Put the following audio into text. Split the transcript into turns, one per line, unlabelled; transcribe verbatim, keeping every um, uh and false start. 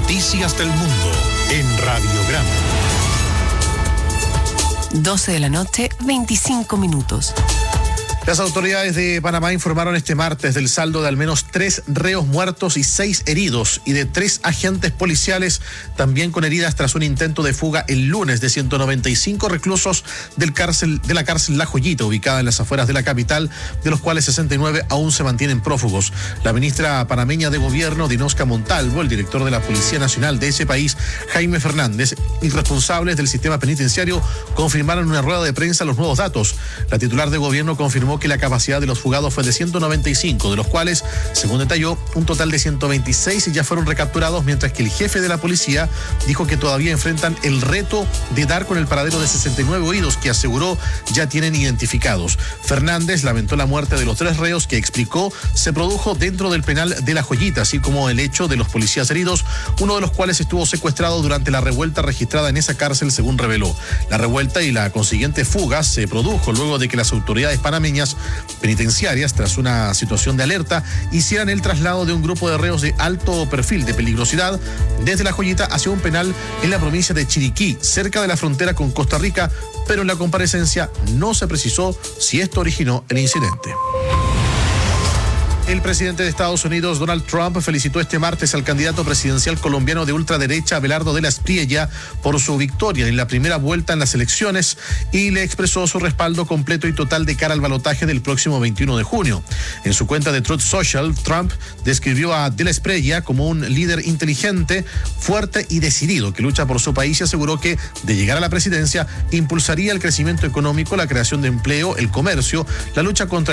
Noticias del Mundo en Radiograma.
doce de la noche, veinticinco minutos.
Las autoridades de Panamá informaron este martes del saldo de al menos tres reos muertos y seis heridos y de tres agentes policiales también con heridas tras un intento de fuga el lunes de ciento noventa y cinco reclusos del cárcel, de la cárcel La Joyita, ubicada en las afueras de la capital, de los cuales sesenta y nueve aún se mantienen prófugos. La ministra panameña de Gobierno, Dinosca Montalvo, el director de la Policía Nacional de ese país, Jaime Fernández, y responsables del sistema penitenciario confirmaron en una rueda de prensa los nuevos datos. La titular de Gobierno confirmó que la capacidad de los fugados fue de ciento noventa y cinco, de los cuales, según detalló, un total de ciento veintiséis ya fueron recapturados, mientras que el jefe de la policía dijo que todavía enfrentan el reto de dar con el paradero de sesenta y nueve huidos que aseguró ya tienen identificados. Fernández lamentó la muerte de los tres reos que explicó se produjo dentro del penal de La Joyita, así como el hecho de los policías heridos, uno de los cuales estuvo secuestrado durante la revuelta registrada en esa cárcel, según reveló. La revuelta y la consiguiente fuga se produjo luego de que las autoridades panameñas penitenciarias, tras una situación de alerta, hicieran el traslado de un grupo de reos de alto perfil de peligrosidad desde La Joyita hacia un penal en la provincia de Chiriquí, cerca de la frontera con Costa Rica, pero en la comparecencia no se precisó si esto originó el incidente. El presidente de Estados Unidos, Donald Trump, felicitó este martes al candidato presidencial colombiano de ultraderecha, Abelardo de la Espriella, por su victoria en la primera vuelta en las elecciones y le expresó su respaldo completo y total de cara al balotaje del próximo veintiuno de junio. En su cuenta de Truth Social, Trump describió a de la Espriella como un líder inteligente, fuerte y decidido que lucha por su país y aseguró que, de llegar a la presidencia, impulsaría el crecimiento económico, la creación de empleo, el comercio, la lucha contra